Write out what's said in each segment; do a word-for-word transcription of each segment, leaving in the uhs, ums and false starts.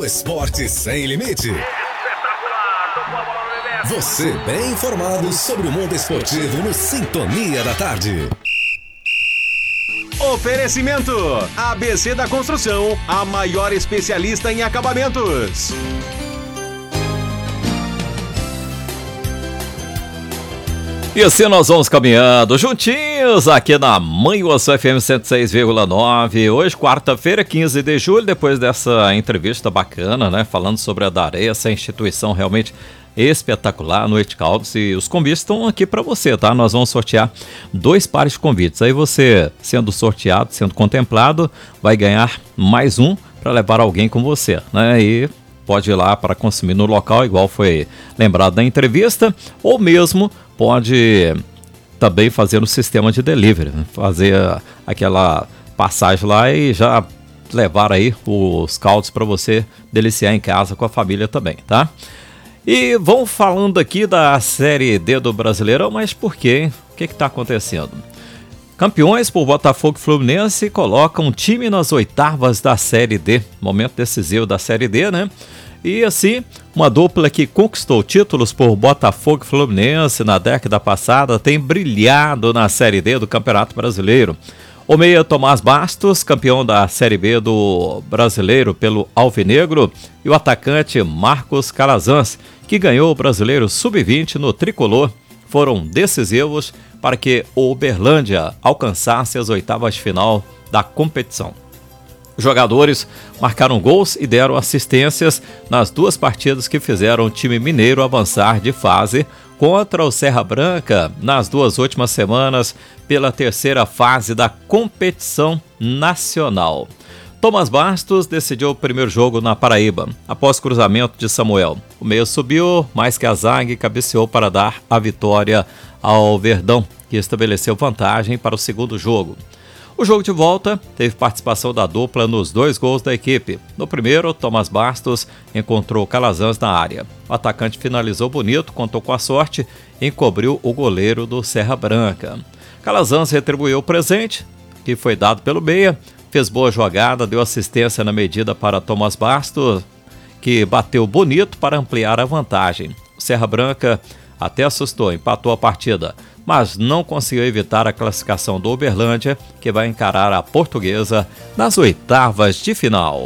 O esporte sem limite. Você bem informado sobre o mundo esportivo no Sintonia da Tarde. Oferecimento: A B C da Construção, a maior especialista em acabamentos. E assim nós vamos caminhando juntinhos aqui na Manhuaçu F M cento e seis vírgula nove. Hoje, quarta-feira, quinze de julho, depois dessa entrevista bacana, né? Falando sobre a Daré, essa instituição realmente espetacular, Noite Caldas. E os convites estão aqui para você, tá? Nós vamos sortear dois pares de convites. Aí você, sendo sorteado, sendo contemplado, vai ganhar mais um para levar alguém com você, né? E pode ir lá para consumir no local, igual foi lembrado na entrevista, ou mesmo pode também fazer no sistema de delivery, fazer aquela passagem lá e já levar aí os caldos para você deliciar em casa com a família também, tá? E vamos falando aqui da Série D do Brasileirão, mas por quê, hein? O que que tá acontecendo? Campeões por Botafogo e Fluminense colocam o time nas oitavas da Série D, momento decisivo da Série D, né? E assim, uma dupla que conquistou títulos por Botafogo e Fluminense na década passada tem brilhado na Série D do Campeonato Brasileiro. O meia Tomás Bastos, campeão da Série B do Brasileiro pelo Alvinegro, e o atacante Marcos Calazans, que ganhou o Brasileiro sub vinte no Tricolor, foram decisivos para que o Uberlândia alcançasse as oitavas de final da competição. Os jogadores marcaram gols e deram assistências nas duas partidas que fizeram o time mineiro avançar de fase contra o Serra Branca nas duas últimas semanas pela terceira fase da competição nacional. Tomás Bastos decidiu o primeiro jogo na Paraíba, após cruzamento de Samuel. O meia subiu, mais que a zaga, e cabeceou para dar a vitória ao Verdão, que estabeleceu vantagem para o segundo jogo. O jogo de volta teve participação da dupla nos dois gols da equipe. No primeiro, Tomás Bastos encontrou Calazans na área. O atacante finalizou bonito, contou com a sorte e encobriu o goleiro do Serra Branca. Calazans retribuiu o presente, que foi dado pelo meia, fez boa jogada, deu assistência na medida para Tomás Bastos, que bateu bonito para ampliar a vantagem. O Serra Branca até assustou, empatou a partida, mas não conseguiu evitar a classificação do Uberlândia, que vai encarar a Portuguesa nas oitavas de final.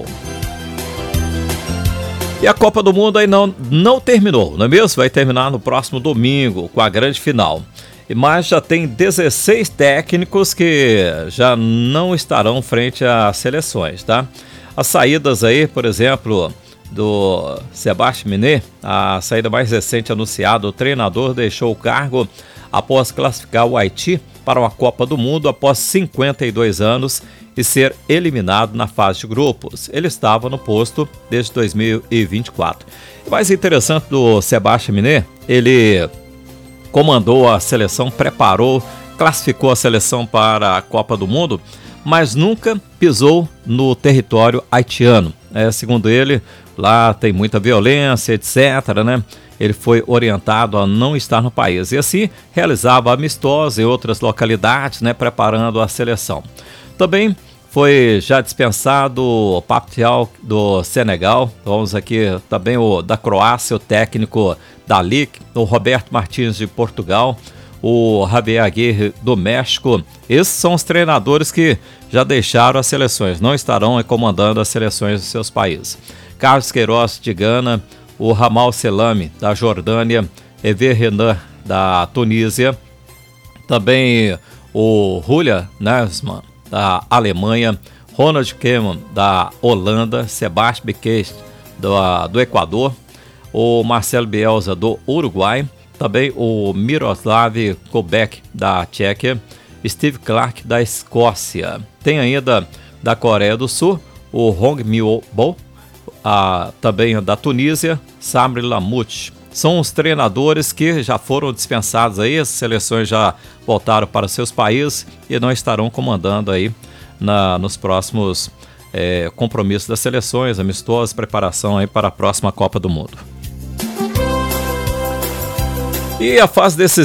E a Copa do Mundo aí não, não terminou, não é mesmo? Vai terminar no próximo domingo, com a grande final. Mas já tem dezesseis técnicos que já não estarão frente às seleções, tá? As saídas aí, por exemplo, do Sebastião Minet, a saída mais recente anunciada, o treinador deixou o cargo após classificar o Haiti para uma Copa do Mundo após cinquenta e dois anos e ser eliminado na fase de grupos. Ele estava no posto desde dois mil e vinte e quatro. O mais interessante do Sebastião Minet, ele comandou a seleção, preparou, classificou a seleção para a Copa do Mundo, mas nunca pisou no território haitiano. É, segundo ele, lá tem muita violência, etcétera, né? Ele foi orientado a não estar no país e assim realizava amistosos em outras localidades, né, preparando a seleção. Também foi já dispensado o Paptial do Senegal, vamos aqui também o da Croácia, o técnico da Ligue, o Roberto Martins de Portugal, o Javier Aguirre do México. Esses são os treinadores que já deixaram as seleções, não estarão comandando as seleções dos seus países. Carlos Queiroz de Gana, o Ramal Selami da Jordânia, Ever Renan da Tunísia, também o Julia Nagelsmann da Alemanha, Ronald Koeman da Holanda, Sebastião Piquet do, do Equador, o Marcelo Bielsa do Uruguai, também o Miroslav Koubek da Tchequia, Steve Clark da Escócia. Tem ainda da Coreia do Sul o Hong Myo-bo, a, também da Tunísia, Sabri Lamouche. São os treinadores que já foram dispensados aí, as seleções já voltaram para seus países e não estarão comandando aí na, nos próximos é, compromissos das seleções, amistosos, preparação aí para a próxima Copa do Mundo. E a fase desses